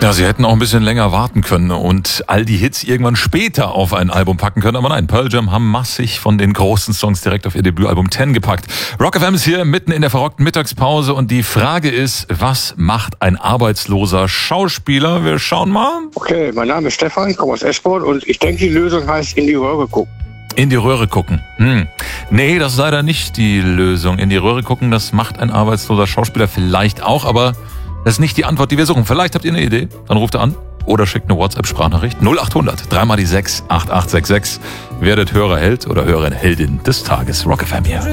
Ja, sie hätten auch ein bisschen länger warten können und all die Hits irgendwann später auf ein Album packen können. Aber nein, Pearl Jam haben massig von den großen Songs direkt auf ihr Debütalbum 10 gepackt. Rock FM ist hier mitten in der verrockten Mittagspause und die Frage ist, was macht ein arbeitsloser Schauspieler? Wir schauen mal. Okay, mein Name ist Stefan, komme aus Esport und ich denke, die Lösung heißt in die Röhre gucken. In die Röhre gucken. Nee, das ist leider nicht die Lösung. In die Röhre gucken, das macht ein arbeitsloser Schauspieler vielleicht auch, aber das ist nicht die Antwort, die wir suchen. Vielleicht habt ihr eine Idee, dann ruft ihr an oder schickt eine WhatsApp-Sprachnachricht. 0800 3 mal die 6 8866. Werdet Hörerheld oder Hörerin Heldin des Tages. Rock FM hier.